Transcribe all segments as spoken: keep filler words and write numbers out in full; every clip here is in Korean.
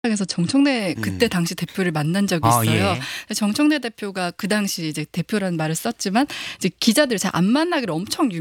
에서 정청래 그때 당시 대표를 만난 적이 아, 있어요. 예. 정청래 대표가 그 당시 이제 대표라는 말을 썼지만 이제 기자들 잘 안 만나기로 엄청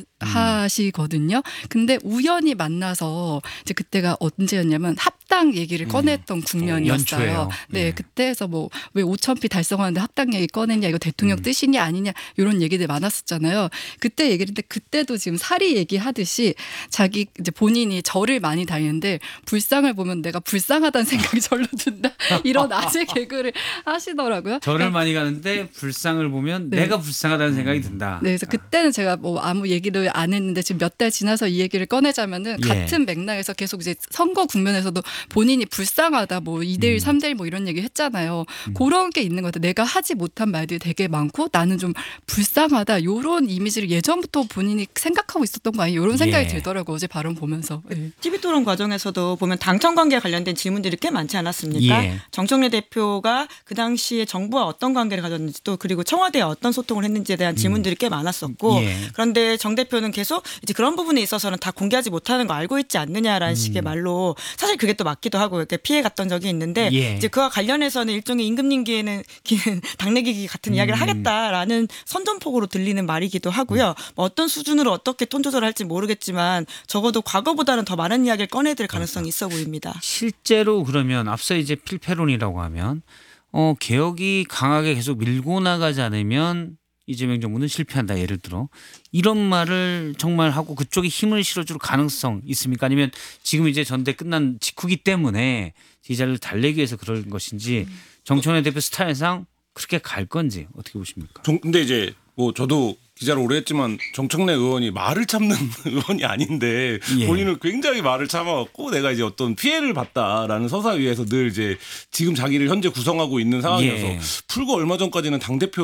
유명하시거든요. 근데 우연히 만나서 이제 그때가 언제였냐면 합당 얘기를 꺼냈던 음. 국면이었어요. 연초에요. 네, 예. 그때에서 뭐 왜 오천피 달성하는데 합당 얘기 꺼냈냐, 이거 대통령 음. 뜻이냐 아니냐 이런 얘기들 많았었잖아요. 그때 얘기했는데 그때도 지금 사리 얘기하듯이 자기 이제 본인이 절을 많이 다니는데 불상을 보면 내가 불쌍하다는 생각이 절로 든다. 이런 아재 개그를 하시더라고요. 절을 그러니까 많이 가는데 불상을 보면 네. 내가 불쌍하다는 생각이 든다. 네, 그래서 그때는 제가 뭐 아무 얘기를 안 했는데 지금 몇 달 지나서 이 얘기를 꺼내자면은 예. 같은 맥락에서 계속 이제 선거 국면에서도 본인이 불쌍하다, 뭐 이 대 일, 음. 삼 대 일 뭐 이런 얘기 했잖아요. 음. 그런 게 있는 것 같아요. 내가 하지 못한 말들이 되게 많고 나는 좀 불쌍하다. 이런 이미지를 예전부터 본인이 생각하고 있었던 거 아니에요? 이런 생각이 예. 들더라고요. 어제 발언 보면서. 네. 티비 토론 과정에서도 보면 당청 관계에 관련된 질문들이 꽤 많지 않았습니까? 예. 정청래 대표가 그 당시에 정부와 어떤 관계를 가졌는지 또 그리고 청와대에 어떤 소통을 했는지에 대한 질문들이 꽤 많았었고 예. 그런데 정 대표는 계속 이제 그런 부분에 있어서는 다 공개하지 못하는 거 알고 있지 않느냐라는 음. 식의 말로 사실 그게 또 맞기도 하고 이렇게 피해 갔던 적이 있는데 예. 이제 그와 관련해서는 일종의 임금님기에는 기는 당내기기 같은 이야기를 음. 하겠다라는 선전폭으로 들리는 말이기도 하고요. 뭐 어떤 수준으로 어떻게 톤 조절할지 모르겠지만 적어도 과거보다는 더 많은 이야기를 꺼내들 가능성이 있어 보입니다. 실제로 그러면 앞서 이제 필패론이라고 하면 어, 개혁이 강하게 계속 밀고 나가지 않으면 이재명 정부는 실패한다, 예를 들어 이런 말을 정말 하고 그쪽에 힘을 실어줄 가능성 있습니까? 아니면 지금 이제 전대 끝난 직후기 때문에 기자를 달래기 위해서 그런 것인지 정청래 대표 스타일상 그렇게 갈 건지 어떻게 보십니까? 정, 근데 이제 뭐 저도 기자를 오래 했지만 정청래 의원이 말을 참는 의원이 아닌데 예. 본인은 굉장히 말을 참아갖고 내가 이제 어떤 피해를 봤다라는 서사에 의해서 늘 이제 지금 자기를 현재 구성하고 있는 상황이어서 예. 풀고 얼마 전까지는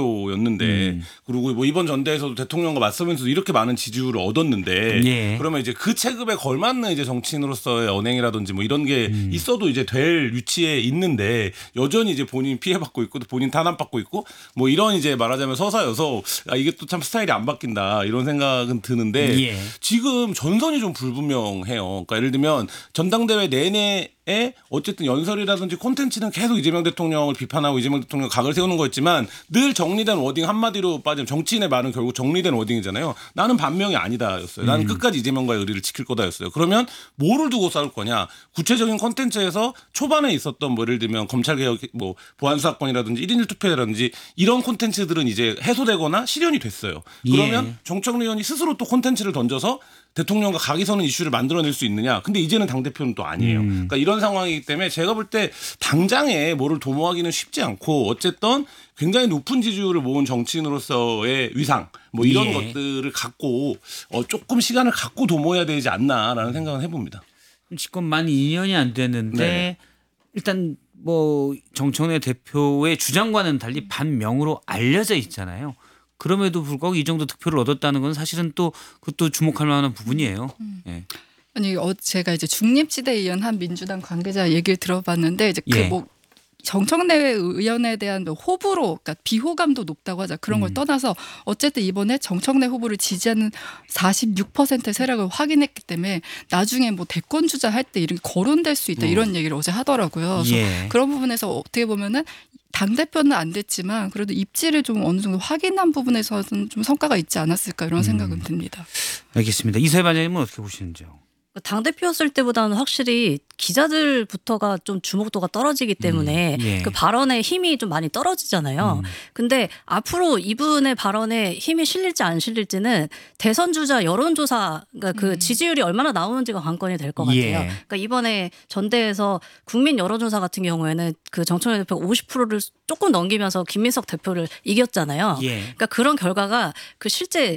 당대표였는데 음. 그리고 뭐 이번 전대에서도 대통령과 맞서면서 이렇게 많은 지지율을 얻었는데 예. 그러면 이제 그 체급에 걸맞는 이제 정치인으로서의 언행이라든지 뭐 이런 게 음. 있어도 이제 될 위치에 있는데 여전히 이제 본인 피해받고 있고 본인 탄압받고 있고 뭐 이런 이제 말하자면 서사여서 아 이게 또 참 스타일이 안 바뀐다 이런 생각은 드는데 예. 지금 전선이 좀 불분명해요. 그러니까 예를 들면 전당대회 내내 에 어쨌든 연설이라든지 콘텐츠는 계속 이재명 대통령을 비판하고 이재명 대통령 각을 세우는 거였지만 늘 정리된 워딩 한마디로 빠지면 정치인의 말은 결국 정리된 워딩이잖아요. 나는 반명이 아니다였어요. 나는 음. 끝까지 이재명과의 의리를 지킬 거다였어요. 그러면 뭐를 두고 싸울 거냐? 구체적인 콘텐츠에서 초반에 있었던 뭐 예를 들면 검찰개혁 뭐 보안수사권이라든지 일 인 일 투표라든지 이런 콘텐츠들은 이제 해소되거나 실현이 됐어요. 그러면 예. 정청래 의원이 스스로 또 콘텐츠를 던져서 대통령과 각이 서는 이슈를 만들어낼 수 있느냐. 근데 이제는 당대표는 또 아니에요. 음. 그러니까 이런 상황이기 때문에 제가 볼 때 당장에 뭐를 도모하기는 쉽지 않고 어쨌든 굉장히 높은 지지율을 모은 정치인으로서의 위상 뭐 이런 예. 것들을 갖고 어 조금 시간을 갖고 도모해야 되지 않나라는 생각은 해봅니다. 집권 만 이 년이 안 됐는데 네. 일단 뭐 정청래 대표의 주장과는 달리 반명으로 알려져 있잖아요. 그럼에도 불구하고 이 정도 득표를 얻었다는 건 사실은 또 그것도 주목할 만한 부분이에요. 음. 예. 아니 어 제가 이제 중립지대에 의한 한 민주당 관계자 얘기를 들어봤는데 이제 예. 그 뭐 정청래 의원에 대한 호불호, 그러니까 비호감도 높다고 하자. 그런 걸 음. 떠나서 어쨌든 이번에 정청래 후보를 지지하는 사십육 퍼센트의 세력을 확인했기 때문에 나중에 뭐 대권 주자 할 때 이렇게 거론될 수 있다 이런 얘기를 어제 하더라고요. 그래서 예. 그런 부분에서 어떻게 보면은 당 대표는 안 됐지만 그래도 입지를 좀 어느 정도 확인한 부분에서는 좀 성과가 있지 않았을까 이런 생각은 듭니다. 알겠습니다. 이세희 반장님은 어떻게 보시는지요? 당대표였을 때보다는 확실히 기자들부터가 좀 주목도가 떨어지기 때문에 음, 예. 그 발언에 힘이 좀 많이 떨어지잖아요. 음. 근데 앞으로 이분의 발언에 힘이 실릴지 안 실릴지는 대선 주자 여론조사, 그러니까 그 음. 지지율이 얼마나 나오는지가 관건이 될 것 같아요. 예. 그러니까 이번에 전대에서 국민 여론조사 같은 경우에는 그 정청래 대표가 오십 퍼센트를 조금 넘기면서 김민석 대표를 이겼잖아요. 예. 그러니까 그런 결과가 그 실제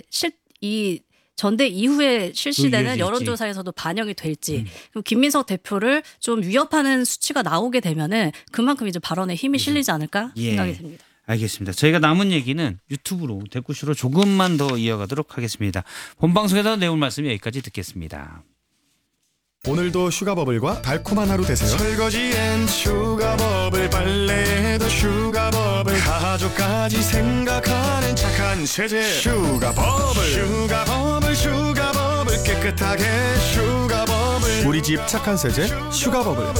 실이 전대 이후에 실시되는 의외일지. 여론조사에서도 반영이 될지 음. 그럼 김민석 대표를 좀 위협하는 수치가 나오게 되면은 그만큼 이제 발언에 힘이 실리지 않을까 예. 생각이 듭니다. 알겠습니다. 저희가 남은 얘기는 유튜브로 댓글쇼로 조금만 더 이어가도록 하겠습니다. 본방송에서 내용 말씀 여기까지 듣겠습니다. 오늘도 슈가버블과 달콤한 하루 되세요. 설거지엔 슈가버블, 빨래에도 슈가버블, 가족까지 생각하는 착한 세제 슈가버블. 슈가버블 슈가버블 깨끗하게 슈가버블, 우리 집 착한 세제 슈가버블.